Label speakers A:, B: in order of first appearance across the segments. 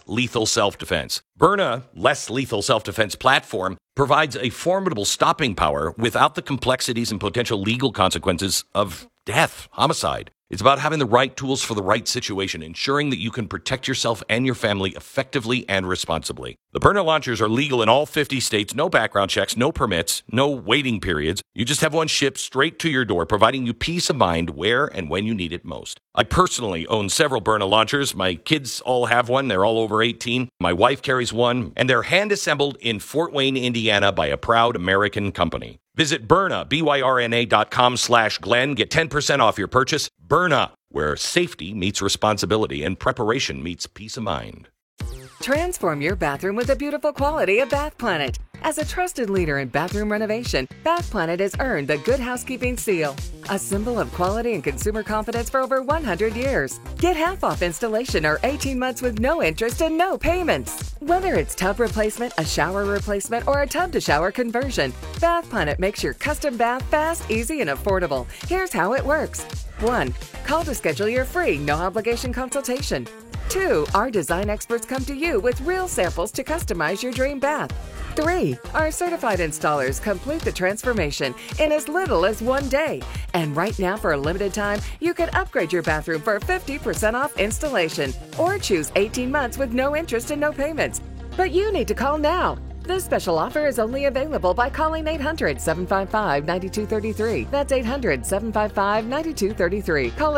A: lethal self-defense. Byrna Less Lethal Self-Defense platform provides a formidable stopping power without the complexities and potential legal consequences of death, homicide. It's about having the right tools for the right situation, ensuring that you can protect yourself and your family effectively and responsibly. The Byrna launchers are legal in all 50 states, no background checks, no permits, no waiting periods. You just have one shipped straight to your door, providing you peace of mind where and when you need it most. I personally own several Byrna launchers. My kids all have one. They're all over 18. My wife carries one, and they're hand-assembled in Fort Wayne, Indiana by a proud American company. Visit Byrna, BYRNA.com/Glenn. Get 10% off your purchase. Byrna, where safety meets responsibility and preparation meets peace of mind.
B: Transform your bathroom with the beautiful quality of Bath Planet. As a trusted leader in bathroom renovation, Bath Planet has earned the Good Housekeeping seal, a symbol of quality and consumer confidence for over 100 years. Get half off installation or 18 months with no interest and no payments. Whether it's tub replacement, a shower replacement, or a tub-to-shower conversion, Bath Planet makes your custom bath fast, easy, and affordable. Here's how it works. 1. Call to schedule your free, no-obligation consultation. 2. Our design experts come to you with real samples to customize your dream bath. 3. Our certified installers complete the transformation in as little as 1 day. And right now, for a limited time, you can upgrade your bathroom for 50% off installation or choose 18 months with no interest and no payments. But you need to call now. This special offer is only available by calling 800-755-9233. That's 800-755-9233. Call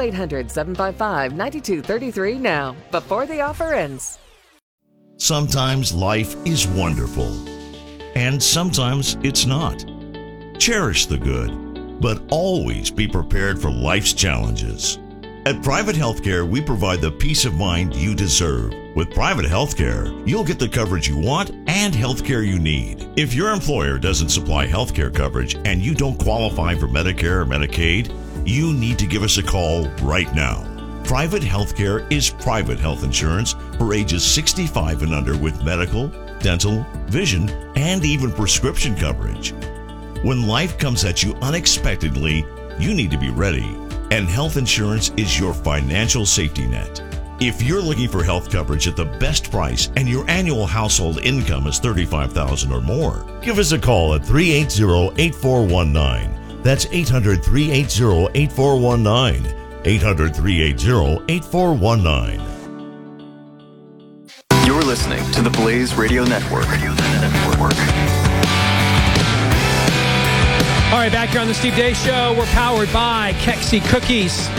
B: 800-755-9233 now, before the offer ends.
C: Sometimes life is wonderful, and sometimes it's not. Cherish the good, but always be prepared for life's challenges. At Private Healthcare, we provide the peace of mind you deserve. With Private Healthcare, you'll get the coverage you want and healthcare you need. If your employer doesn't supply healthcare coverage and you don't qualify for Medicare or Medicaid, you need to give us a call right now. Private Healthcare is private health insurance for ages 65 and under with medical, dental, vision, and even prescription coverage. When life comes at you unexpectedly, you need to be ready. And health insurance is your financial safety net. If you're looking for health coverage at the best price and your annual household income is $35,000 or more, give us a call at 380-8419. That's 800-380-8419. 800-380-8419.
D: You're listening to the Blaze Radio Network.
E: All right, back here on the Steve Deace Show, we're powered by Kexi Cookies.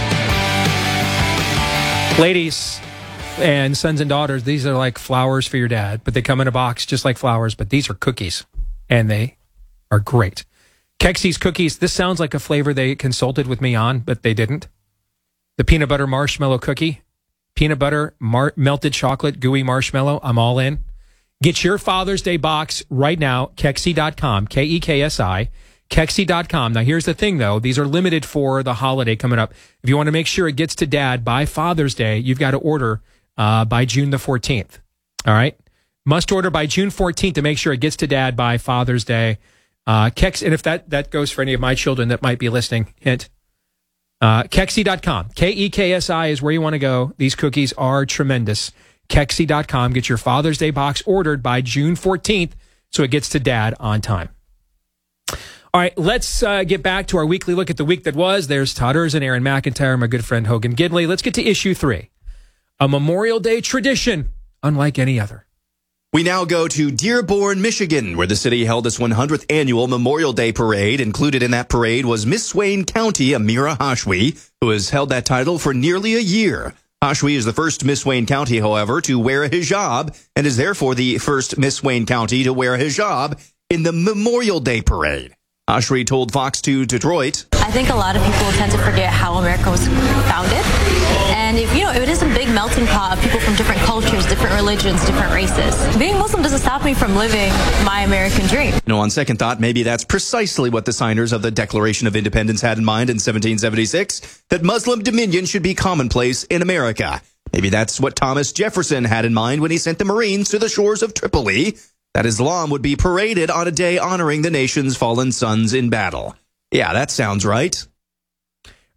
E: Ladies and sons and daughters, these are like flowers for your dad, but they come in a box just like flowers, but these are cookies, and they are great. Kexi's Cookies, this sounds like a flavor they consulted with me on, but they didn't. The peanut butter marshmallow cookie, peanut butter, melted chocolate, gooey marshmallow, I'm all in. Get your Father's Day box right now, Kexi.com, Kexi. Kexi.com. Now, here's the thing, though. These are limited for the holiday coming up. If you want to make sure it gets to Dad by Father's Day, you've got to order by June the 14th. All right? Must order by June 14th to make sure it gets to Dad by Father's Day. Kex, and if that goes for any of my children that might be listening, hint. Kexi.com. Kexi is where you want to go. These cookies are tremendous. Kexi.com. Get your Father's Day box ordered by June 14th so it gets to Dad on time. All right, let's get back to our weekly look at the week that was. There's Todd Erzen, Aaron McIntyre, my good friend Hogan Gidley. Let's get to issue 3. A Memorial Day tradition unlike any other.
F: We now go to Dearborn, Michigan, where the city held its 100th annual Memorial Day Parade. Included in that parade was Miss Swain County, Amira Hashwi, who has held that title for nearly a year. Hashwi is the first Miss Wayne County, however, to wear a hijab, and is therefore the first Miss Wayne County to wear a hijab in the Memorial Day Parade. Hashwi told Fox 2 Detroit,
G: I think a lot of people tend to forget how America was founded. And it is a big melting pot of people from different cultures, different religions, different races. Being Muslim doesn't stop me from living my American dream.
F: On second thought, maybe that's precisely what the signers of the Declaration of Independence had in mind in 1776, that Muslim dominion should be commonplace in America. Maybe that's what Thomas Jefferson had in mind when he sent the Marines to the shores of Tripoli, that Islam would be paraded on a day honoring the nation's fallen sons in battle. Yeah, that sounds right.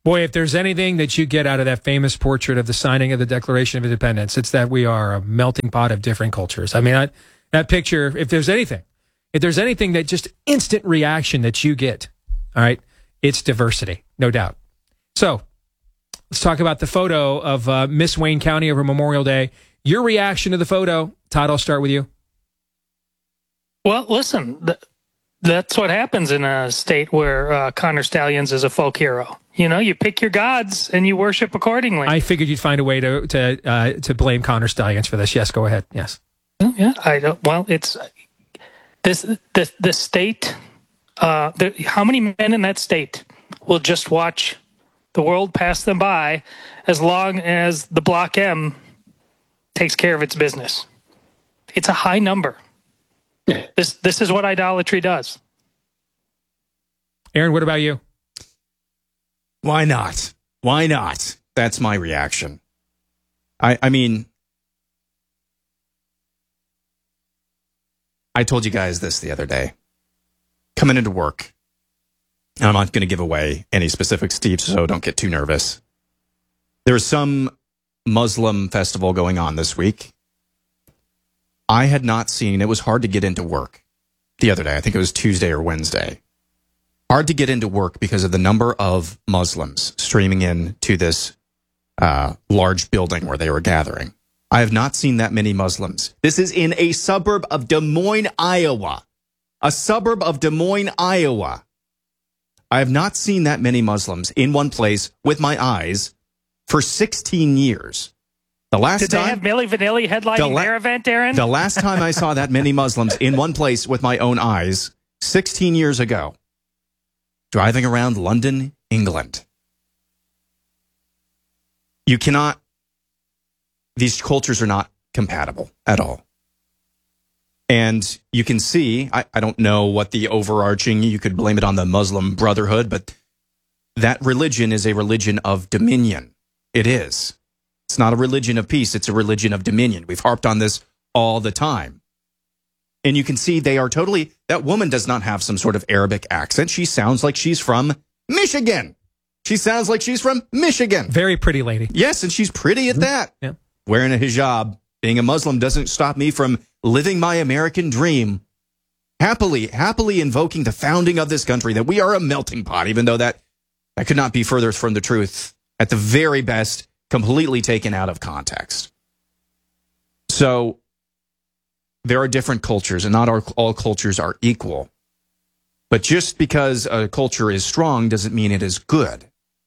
E: Boy, if there's anything that you get out of that famous portrait of the signing of the Declaration of Independence, it's that we are a melting pot of different cultures. I mean, that picture, if there's anything that just instant reaction that you get, all right, it's diversity, no doubt. So let's talk about the photo of Miss Wayne County over Memorial Day. Your reaction to the photo, Todd, I'll start with you.
H: Well, listen, that's what happens in a state where Connor Stalions is a folk hero. You know, you pick your gods and you worship accordingly.
E: I figured you'd find a way to blame Connor Stalions for this. Yes, go ahead. Yes.
H: Yeah, I don't. Well, it's the state. How many men in that state will just watch the world pass them by as long as the Block M takes care of its business? It's a high number. Yeah. This is what idolatry does.
E: Aaron, what about you?
F: Why not? Why not? That's my reaction. I mean, I told you guys this the other day. Coming into work, and I'm not going to give away any specifics, Steve, so don't get too nervous. There's some Muslim festival going on this week. I had not seen, it was hard to get into work the other day. I think it was Tuesday or Wednesday. Hard to get into work because of the number of Muslims streaming in to this large building where they were gathering. I have not seen that many Muslims. This is in a suburb of Des Moines, Iowa. A suburb of Des Moines, Iowa. I have not seen that many Muslims in one place with my eyes for 16 years. The last
H: Did
F: time,
H: they have Milli Vanilli headlining their event, Aaron?
F: The last time I saw that many Muslims in one place with my own eyes, 16 years ago, driving around London, England. You cannot, these cultures are not compatible at all. And you can see, I don't know what the overarching, you could blame it on the Muslim Brotherhood, but that religion is a religion of dominion. It is. It's not a religion of peace. It's a religion of dominion. We've harped on this all the time. And you can see they are totally, that woman does not have some sort of Arabic accent. She sounds like she's from Michigan. She sounds like she's from Michigan.
E: Very pretty lady.
F: Yes, and she's pretty at that.
E: Yeah.
F: Wearing a hijab, being a Muslim doesn't stop me from living my American dream. Happily invoking the founding of this country, that we are a melting pot, even though that could not be further from the truth. At the very best, completely taken out of context. So there are different cultures, and not all cultures are equal. But just because a culture is strong doesn't mean it is good.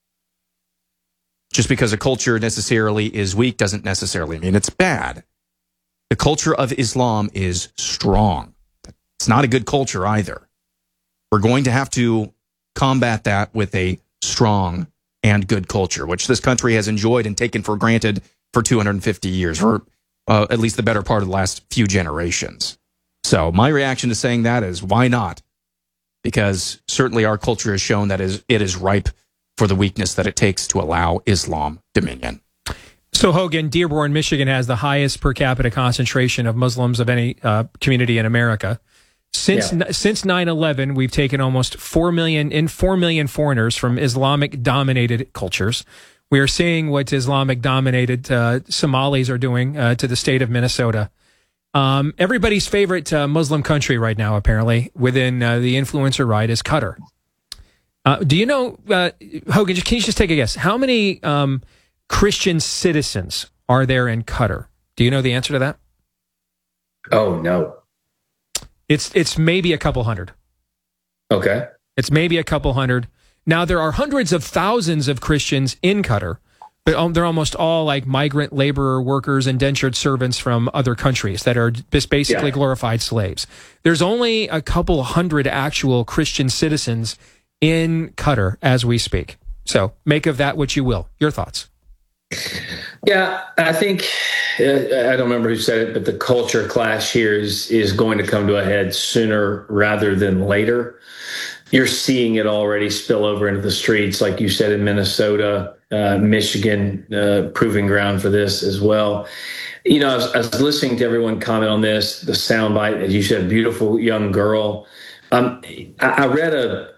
F: Just because a culture necessarily is weak doesn't necessarily mean it's bad. The culture of Islam is strong. It's not a good culture either. We're going to have to combat that with a strong and good culture, which this country has enjoyed and taken for granted for 250 years, or at least the better part of the last few generations. So my reaction to saying that is, why not? Because certainly our culture has shown that it is ripe for the weakness that it takes to allow Islam dominion.
E: So, Hogan, Dearborn, Michigan has the highest per capita concentration of Muslims of any community in America. Since 9/11, we've taken almost 4 million foreigners from Islamic-dominated cultures. We are seeing what Islamic-dominated Somalis are doing to the state of Minnesota. Everybody's favorite Muslim country right now, apparently, within the influencer ride is Qatar. Do you know, Hogan, can you just take a guess? How many Christian citizens are there in Qatar? Do you know the answer to that?
I: Oh, no.
E: It's maybe a couple hundred.
I: Okay.
E: It's maybe a couple hundred. Now, there are hundreds of thousands of Christians in Qatar, but they're almost all like migrant laborer workers, indentured servants from other countries that are just basically glorified slaves. There's only a couple hundred actual Christian citizens in Qatar as we speak. So make of that what you will. Your thoughts?
I: Yeah, I think, I don't remember who said it, but the culture clash here is going to come to a head sooner rather than later. You're seeing it already spill over into the streets, like you said, in Minnesota, Michigan, proving ground for this as well. You know, I was listening to everyone comment on this, the soundbite, as you said, beautiful young girl. I read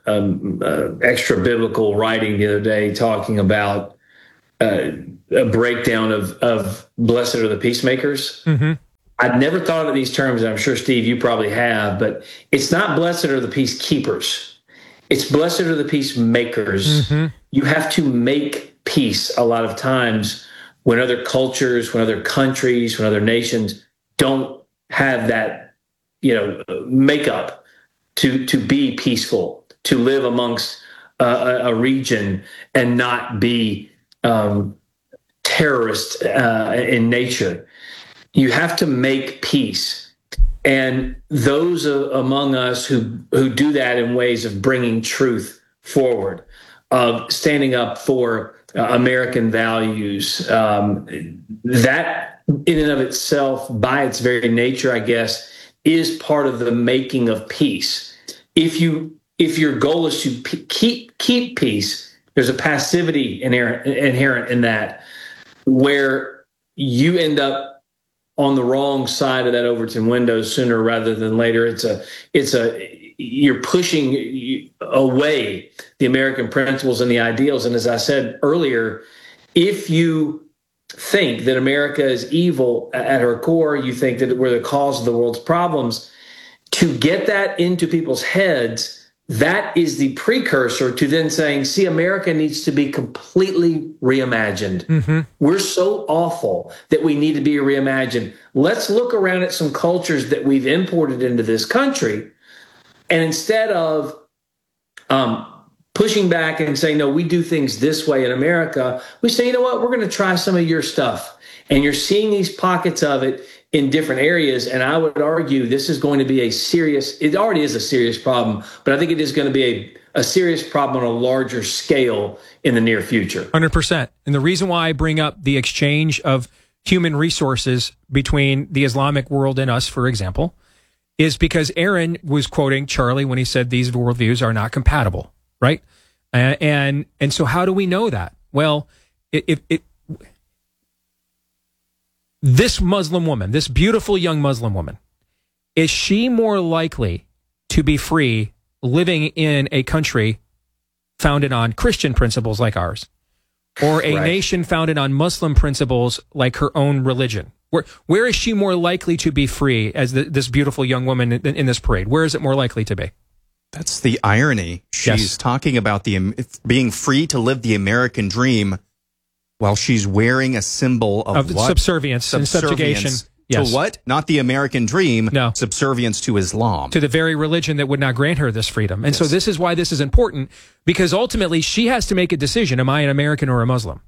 I: a extra biblical writing the other day talking about a breakdown of blessed are the peacemakers.
E: Mm-hmm.
I: I'd never thought of these terms, and I'm sure, Steve, you probably have, but it's not blessed are the peacekeepers. It's blessed are the peacemakers.
E: Mm-hmm.
I: You have to make peace a lot of times when other cultures, when other countries, when other nations don't have that, makeup to be peaceful, to live amongst a region and not be terrorist in nature. You have to make peace. And those among us who do that in ways of bringing truth forward, of standing up for American values, that in and of itself, by its very nature, I guess, is part of the making of peace. If your goal is to keep peace, there's a passivity inherent in that, where you end up on the wrong side of that Overton window sooner rather than later. You're pushing away the American principles and the ideals. And as I said earlier, if you think that America is evil at her core, you think that we're the cause of the world's problems, to get that into people's heads, that is the precursor to then saying, see, America needs to be completely reimagined.
E: Mm-hmm.
I: We're so awful that we need to be reimagined. Let's look around at some cultures that we've imported into this country, and instead of pushing back and saying, no, we do things this way in America, we say, you know what, we're going to try some of your stuff. And you're seeing these pockets of it in different areas. And I would argue this is going to be it already is a serious problem, but I think it is going to be a serious problem on a larger scale in the near future.
E: 100%. And the reason why I bring up the exchange of human resources between the Islamic world and us, for example, is because Aaron was quoting Charlie when he said these worldviews are not compatible, right? And so how do we know that? Well, this Muslim woman, this beautiful young Muslim woman, is she more likely to be free living in a country founded on Christian principles like ours, or a nation founded on Muslim principles like her own religion? Where is she more likely to be free as this beautiful young woman in this parade? Where is it more likely to be?
F: That's the irony. She's talking about being free to live the American dream while she's wearing a symbol of what?
E: Subservience and subjugation. Yes.
F: To what? Not the American dream.
E: No.
F: Subservience to Islam.
E: To the very religion that would not grant her this freedom. And so this is why this is important, because ultimately she has to make a decision. Am I an American or a Muslim?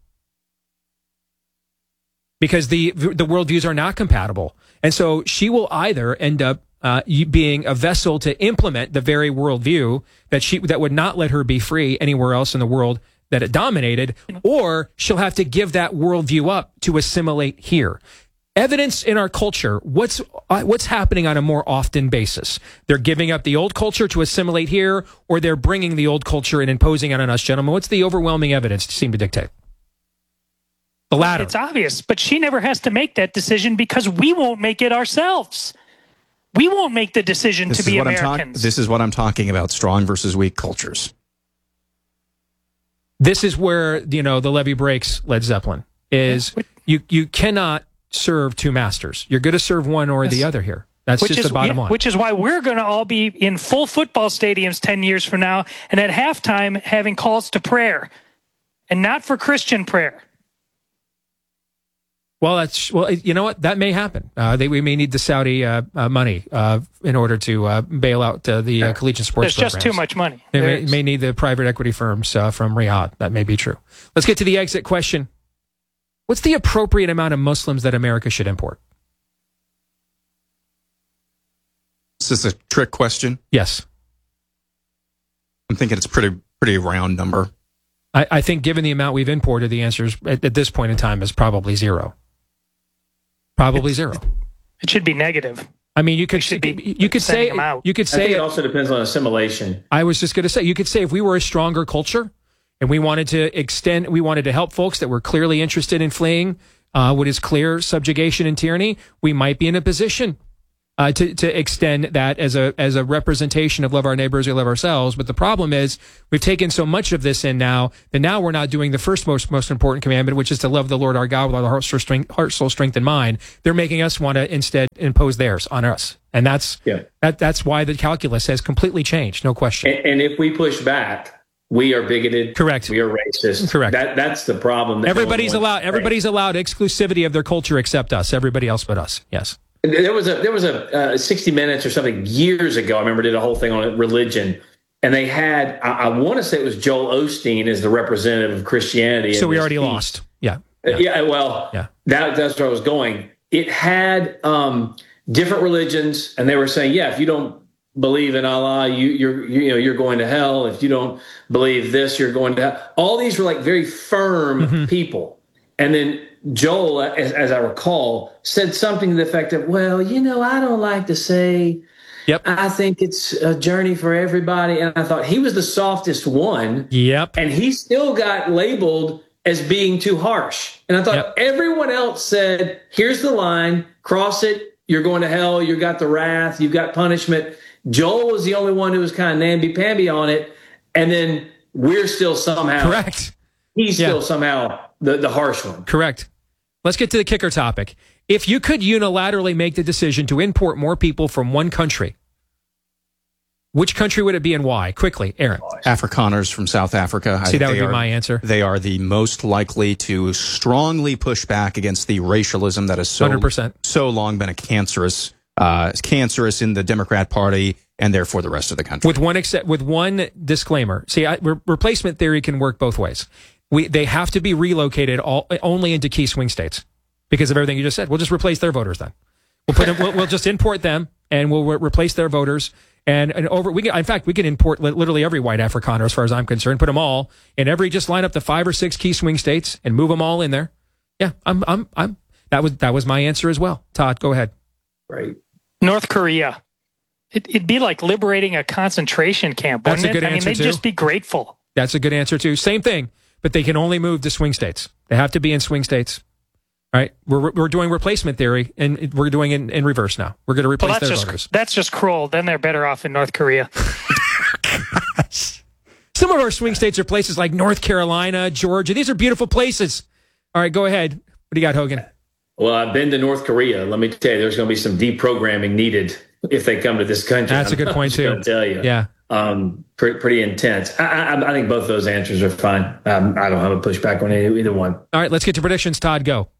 E: Because the worldviews are not compatible. And so she will either end up being a vessel to implement the very worldview that would not let her be free anywhere else in the world that it dominated, or she'll have to give that worldview up to assimilate here. Evidence in our culture, what's happening on a more often basis? They're giving up the old culture to assimilate here, or they're bringing the old culture and imposing it on us, gentlemen. What's the overwhelming evidence to seem to dictate? The latter.
H: It's obvious, but she never has to make that decision because we won't make it ourselves. We won't make the decision to be Americans.
F: This is what I'm talking about, strong versus weak cultures.
E: This is where, the levee breaks Led Zeppelin, is you cannot serve two masters. You're going to serve one or the other here. That's just the bottom line.
H: Which is why we're going to all be in full football stadiums 10 years from now, and at halftime having calls to prayer, and not for Christian prayer.
E: Well, you know what? That may happen. We may need the Saudi money in order to bail out the collegiate sports
H: There's
E: programs.
H: just too much money.
E: They may need the private equity firms from Riyadh. That may be true. Let's get to the exit question. What's the appropriate amount of Muslims that America should import?
F: Is this a trick question?
E: Yes.
F: I'm thinking it's a pretty round number.
E: I think given the amount we've imported, the answer is, at this point in time, is probably zero. Probably zero.
H: It should be negative.
E: I mean, you could say
I: I think it also depends on assimilation.
E: I was just going to say, you could say if we were a stronger culture and we wanted to help folks that were clearly interested in fleeing what is clear subjugation and tyranny, we might be in a position to extend that as a representation of love our neighbors, we love ourselves. But the problem is we've taken so much of this in now that now we're not doing the first most important commandment, which is to love the Lord our God with all our heart, soul, strength, and mind. They're making us want to instead impose theirs on us. And that's why the calculus has completely changed, no question.
I: And if we push back, we are bigoted.
E: Correct.
I: We are racist.
E: Correct.
I: That's the problem.
E: Everybody's allowed exclusivity of their culture except us. Everybody else but us. Yes.
I: There was a 60 Minutes or something years ago. I remember did a whole thing on religion, and they had I want to say it was Joel Osteen as the representative of Christianity.
E: So we already lost. Yeah.
I: That's where I was going. It had different religions, and they were saying, if you don't believe in Allah, you're going to hell. If you don't believe this, you're going to hell. All these were like very firm people. And then Joel, as I recall, said something to the effect of, well, I don't like to say, I think it's a journey for everybody. And I thought he was the softest one.
E: Yep.
I: And he still got labeled as being too harsh. And I thought everyone else said, here's the line, cross it, you're going to hell, you got the wrath, you've got punishment. Joel was the only one who was kind of namby-pamby on it, and then we're still somehow...
E: Correct.
I: He's still somehow the harsh one.
E: Correct. Let's get to the kicker topic. If you could unilaterally make the decision to import more people from one country, which country would it be and why? Quickly, Aaron.
F: Afrikaners from South Africa.
E: See, that would be my answer.
F: They are the most likely to strongly push back against the racialism that has
E: 100%.
F: so long been a cancerous in the Democrat Party and therefore the rest of the country.
E: With one disclaimer. See, replacement theory can work both ways. They have to be relocated only into key swing states because of everything you just said. We'll just replace their voters then. We'll just import them and we'll replace their voters. In fact, we can import literally every white Afrikaner as far as I'm concerned. Put them all in just line up the 5 or 6 key swing states and move them all in there. Yeah, that was my answer as well. Todd, go ahead.
I: Right.
H: North Korea. It'd be like liberating a concentration camp, wouldn't
E: That's a good
H: it?
E: answer,
H: they'd just be grateful.
E: That's a good answer, too. Same thing, but they can only move to swing states. They have to be in swing states. All right? We're doing replacement theory, and we're doing it in reverse now. We're going to replace their voters.
H: That's just cruel. Then they're better off in North Korea.
E: Some of our swing states are places like North Carolina, Georgia. These are beautiful places. All right, go ahead. What do you got, Hogan?
I: Well, I've been to North Korea. Let me tell you, there's going to be some deprogramming needed if they come to this country.
E: That's a good point, too.
I: I'm tell you.
E: Yeah.
I: Pretty intense. I think both those answers are fine. I don't have a pushback on either one.
E: All right, let's get to predictions. Todd, go.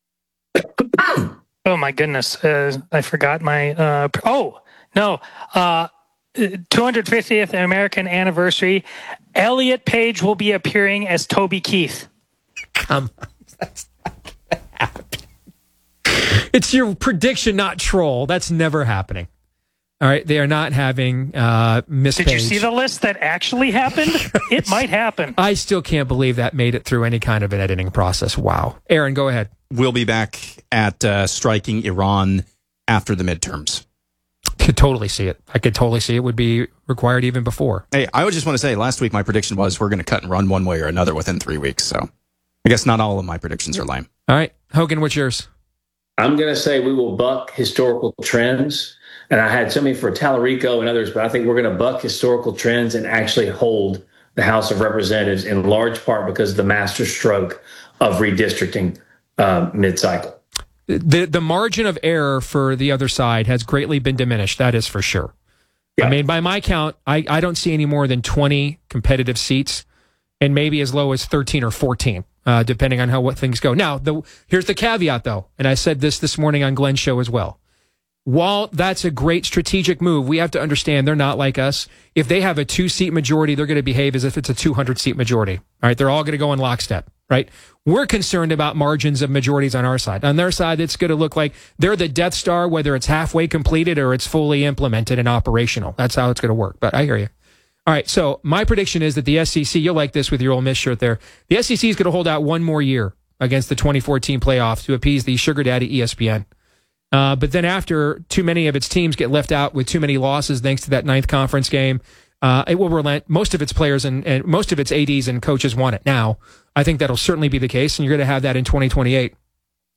H: Oh, my goodness. I forgot my... 250th American anniversary. Elliot Page will be appearing as Toby Keith.
E: Come on. That's not going to happen. It's your prediction, not troll. That's never happening. All right, they are not having Miss Page.
H: Did you see the list that actually happened? It might happen.
E: I still can't believe that made it through any kind of an editing process. Wow. Aaron, go ahead.
F: We'll be back at striking Iran after the midterms.
E: Could totally see it. I could totally see it would be required even before.
F: Hey, I would just want to say, last week my prediction was we're going to cut and run one way or another within 3 weeks. So I guess not all of my predictions are lame.
E: All right. Hogan, what's yours?
I: I'm going to say we will buck historical trends. And I had something for Tallarico and others, but I think we're going to buck historical trends and actually hold the House of Representatives in large part because of the master stroke of redistricting mid-cycle.
E: The margin of error for the other side has greatly been diminished. That is for sure. Yeah. I mean, by my count, I don't see any more than 20 competitive seats and maybe as low as 13 or 14, depending on what things go. Now, here's the caveat, though, and I said this morning on Glenn's show as well. While that's a great strategic move, we have to understand they're not like us. If they have a 2-seat majority, they're going to behave as if it's a 200-seat majority. All right, they're all going to go in lockstep, right? We're concerned about margins of majorities on our side. On their side, it's going to look like they're the Death Star, whether it's halfway completed or it's fully implemented and operational. That's how it's going to work, but I hear you. All right, so my prediction is that the SEC, you'll like this with your Ole Miss shirt there, the SEC is going to hold out one more year against the 2014 playoffs to appease the sugar daddy ESPN. But then after too many of its teams get left out with too many losses thanks to that 9th conference game, it will relent. Most of its players and most of its ADs and coaches want it now. I think that'll certainly be the case, and you're going to have that in 2028.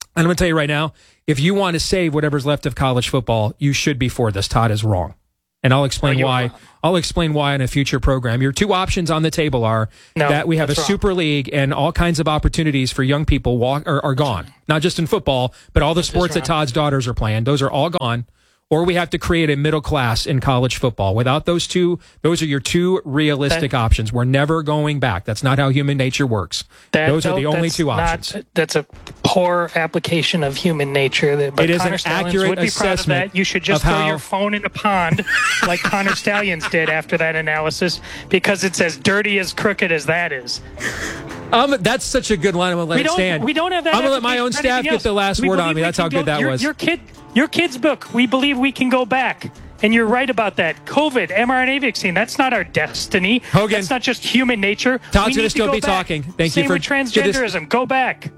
E: I'm going to tell you right now, if you want to save whatever's left of college football, you should be for this. Todd is wrong. And I'll explain why. I'll explain why in a future program. Your two options on the table are that we have a super league and all kinds of opportunities for young people are gone. Not just in football, but all the sports that Todd's daughters are playing. Those are all gone. Or we have to create a middle class in college football. Without those two, those are your two realistic options. We're never going back. That's not how human nature works. Those are the only two options.
H: That's a poor application of human nature. But
E: it is
H: Connor
E: an
H: Stallions
E: accurate
H: would be proud of
E: assessment.
H: that. You should just throw your phone in a pond like Connor Stallions did after that analysis, because it's as dirty as crooked as that is.
E: That's such a good line. I'm going to let it stand.
H: We don't have that.
E: I'm going to let my own staff get the last word on me. That's how good that was.
H: Your kid's book, we believe we can go back. And you're right about that. COVID, mRNA vaccine, that's not our destiny.
E: Hogan.
H: That's not just human nature.
E: Todd's going to still be talking. Thank you for...
H: Same with transgenderism. Go back.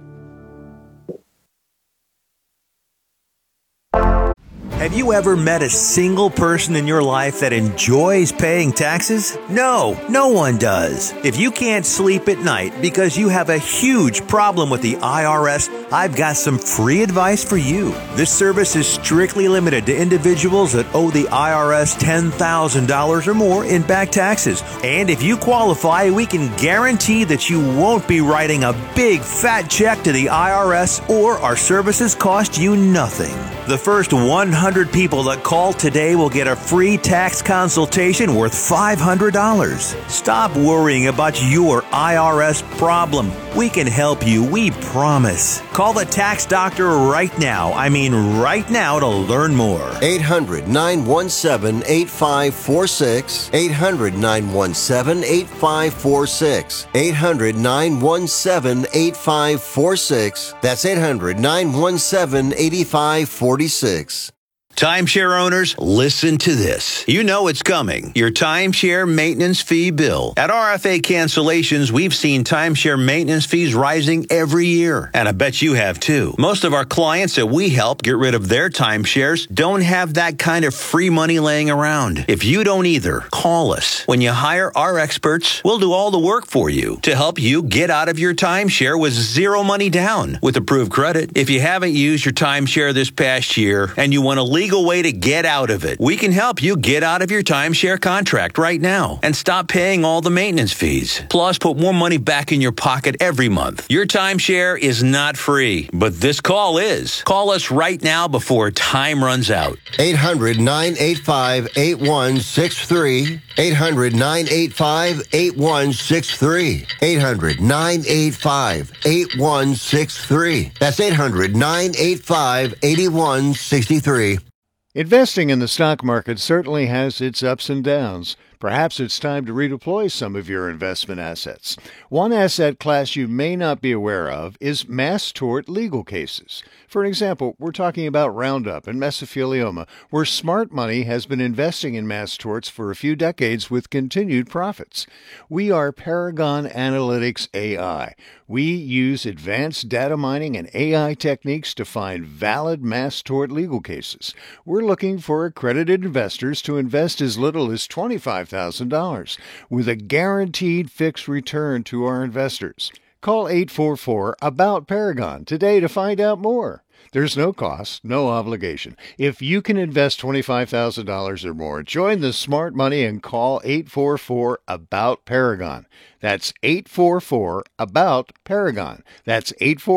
J: Have you ever met a single person in your life that enjoys paying taxes? No, no one does. If you can't sleep at night because you have a huge problem with the IRS, I've got some free advice for you. This service is strictly limited to individuals that owe the IRS $10,000 or more in back taxes. And if you qualify, we can guarantee that you won't be writing a big fat check to the IRS, or our services cost you nothing. The first 100 people that call today will get a free tax consultation worth $500. Stop worrying about your IRS problem. We can help you, we promise. Call the tax doctor right now. I mean right now, to learn more.
K: 800-917-8546. 800-917-8546. 800-917-8546. That's 800-917-8546.
L: Timeshare owners, listen to this. You know it's coming. Your timeshare maintenance fee bill. At RFA Cancellations, we've seen timeshare maintenance fees rising every year. And I bet you have too. Most of our clients that we help get rid of their timeshares don't have that kind of free money laying around. If you don't either, call us. When you hire our experts, we'll do all the work for you to help you get out of your timeshare with zero money down with approved credit. If you haven't used your timeshare this past year and you want to legal way to get out of it, we can help you get out of your timeshare contract right now and stop paying all the maintenance fees. Plus, put more money back in your pocket every month. Your timeshare is not free, but this call is. Call us right now before time runs out.
K: 800-985-8163. 800-985-8163. 800-985-8163. That's 800-985-8163.
M: Investing in the stock market certainly has its ups and downs. Perhaps it's time to redeploy some of your investment assets. One asset class you may not be aware of is mass tort legal cases. For example, we're talking about Roundup and mesothelioma, where smart money has been investing in mass torts for a few decades with continued profits. We are Paragon Analytics AI. We use advanced data mining and AI techniques to find valid mass tort legal cases. We're looking for accredited investors to invest as little as $25,000 with a guaranteed fixed return to our investors. Call 844-ABOUT-PARAGON today to find out more. There's no cost, no obligation. If you can invest $25,000 or more, join the smart money and call 844-ABOUT-PARAGON. That's 844-ABOUT-PARAGON. That's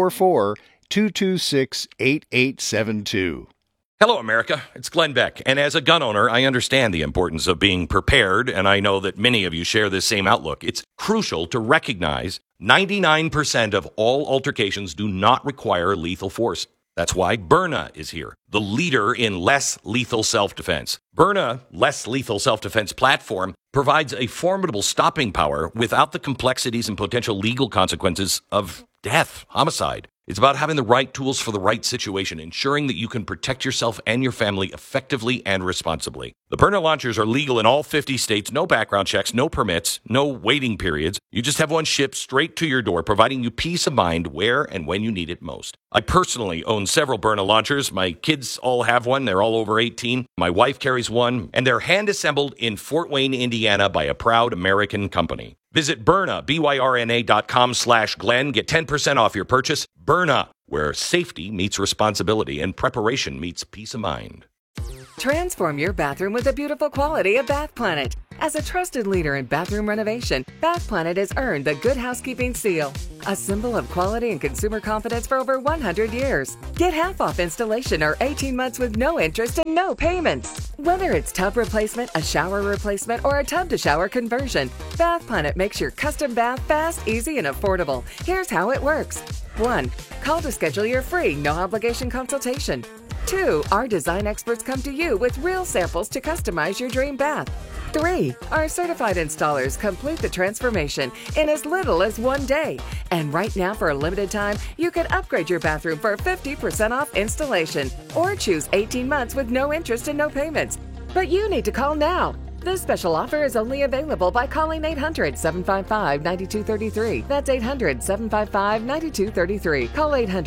M: 844-226-8872.
A: Hello, America. It's Glenn Beck. And as a gun owner, I understand the importance of being prepared, and I know that many of you share this same outlook. It's crucial to recognize 99% of all altercations do not require lethal force. That's why Byrna is here, the leader in less lethal self-defense. Byrna, less lethal self-defense platform, provides a formidable stopping power without the complexities and potential legal consequences of death, homicide. It's about having the right tools for the right situation, ensuring that you can protect yourself and your family effectively and responsibly. The Byrna launchers are legal in all 50 states, no background checks, no permits, no waiting periods. You just have one shipped straight to your door, providing you peace of mind where and when you need it most. I personally own several Byrna launchers. My kids all have one. They're all over 18. My wife carries one, and they're hand-assembled in Fort Wayne, Indiana by a proud American company. Visit Byrna, BYRNA.com/Glenn. Get 10% off your purchase. Byrna, where safety meets responsibility and preparation meets peace of mind.
B: Transform your bathroom with the beautiful quality of Bath Planet. As a trusted leader in bathroom renovation, Bath Planet has earned the Good Housekeeping Seal, a symbol of quality and consumer confidence for over 100 years. Get half off installation or 18 months with no interest and no payments. Whether it's tub replacement, a shower replacement, or a tub-to-shower conversion, Bath Planet makes your custom bath fast, easy, and affordable. Here's how it works. 1. Call to schedule your free, no-obligation consultation. 2. Our design experts come to you with real samples to customize your dream bath. 3. Our certified installers complete the transformation in as little as 1 day. And right now, for a limited time, you can upgrade your bathroom for 50% off installation or choose 18 months with no interest and no payments. But you need to call now. This special offer is only available by calling 800-755-9233. That's 800-755-9233. Call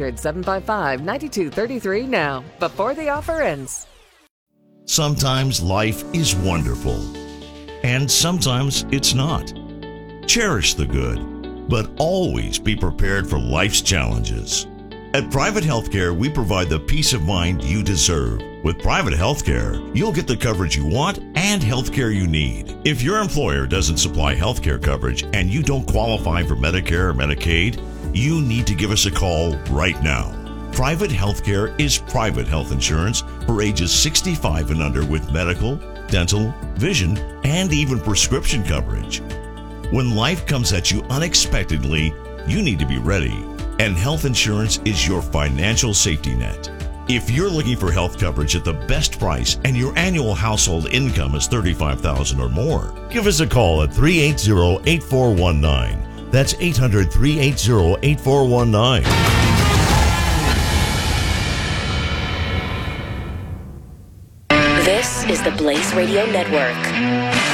B: 800-755-9233 now, before the offer ends.
C: Sometimes life is wonderful, and sometimes it's not. Cherish the good, but always be prepared for life's challenges. At Private Healthcare, we provide the peace of mind you deserve. With Private Healthcare, you'll get the coverage you want and healthcare you need. If your employer doesn't supply healthcare coverage and you don't qualify for Medicare or Medicaid, you need to give us a call right now. Private Healthcare is private health insurance for ages 65 and under with medical, dental, vision, and even prescription coverage. When life comes at you unexpectedly, you need to be ready. And health insurance is your financial safety net. If you're looking for health coverage at the best price and your annual household income is $35,000 or more, give us a call at 380-8419. That's 800-380-8419.
N: This is the Blaze Radio Network.